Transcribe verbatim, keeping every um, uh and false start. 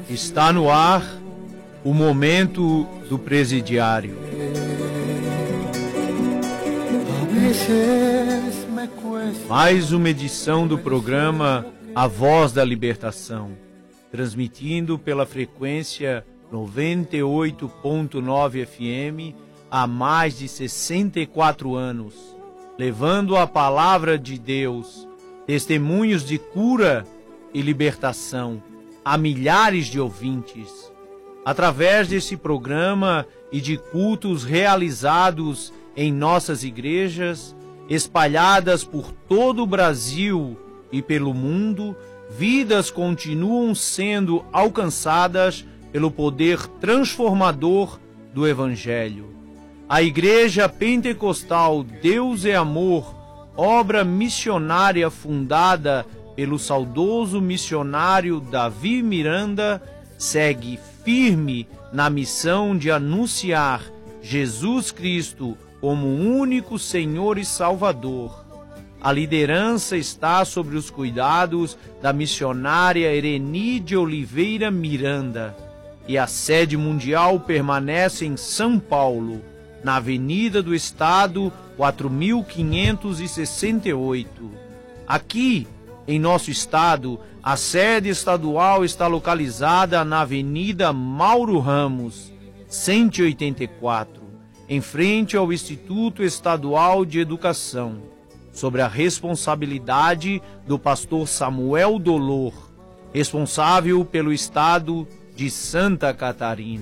Está no ar o Momento do Presidiário. Mais uma edição do programa A Voz da Libertação, transmitindo pela frequência noventa e oito ponto nove F M há mais de sessenta e quatro anos, levando a palavra de Deus, testemunhos de cura e libertação a milhares de ouvintes. Através desse programa e de cultos realizados em nossas igrejas, espalhadas por todo o Brasil e pelo mundo, vidas continuam sendo alcançadas pelo poder transformador do Evangelho. A Igreja Pentecostal Deus é Amor, obra missionária fundada pelo saudoso missionário Davi Miranda, segue firme na missão de anunciar Jesus Cristo como único Senhor e Salvador. A liderança está sobre os cuidados da missionária Ereni de Oliveira Miranda, e a sede mundial permanece em São Paulo, na Avenida do Estado quatro mil quinhentos e sessenta e oito. Aqui, em nosso estado, a sede estadual está localizada na Avenida Mauro Ramos, cento e oitenta e quatro, em frente ao Instituto Estadual de Educação, sob a responsabilidade do pastor Samuel Dolor, responsável pelo estado de Santa Catarina.